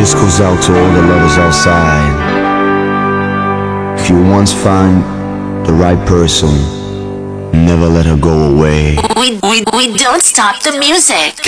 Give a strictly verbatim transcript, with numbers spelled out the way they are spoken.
This goes out to all the lovers outside. If you once find the right person, never let her go away. We, we, we don't stop the music.